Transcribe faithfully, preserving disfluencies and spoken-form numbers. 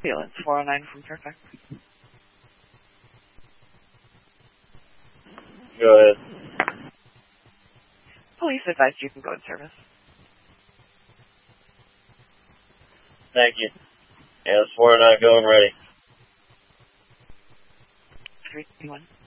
Ambulance four oh nine from Fairfax. Go ahead. Police advise you can go in service. Thank you. Yeah, it's four oh nine going ready. three one.